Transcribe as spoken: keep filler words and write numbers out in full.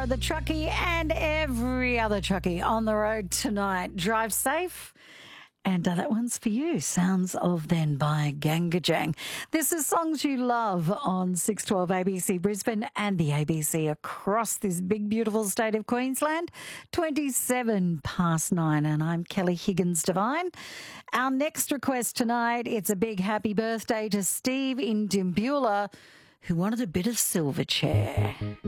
Laura the truckie and every other truckie on the road tonight. Drive safe. And uh, that one's for you. Sounds of Then by Gangajang. This is Songs You Love on six twelve A B C Brisbane and the A B C across this big, beautiful state of Queensland. twenty-seven past nine, and I'm Kelly Higgins Devine. Our next request tonight, it's a big happy birthday to Steve in Dimbula, who wanted a bit of Silverchair.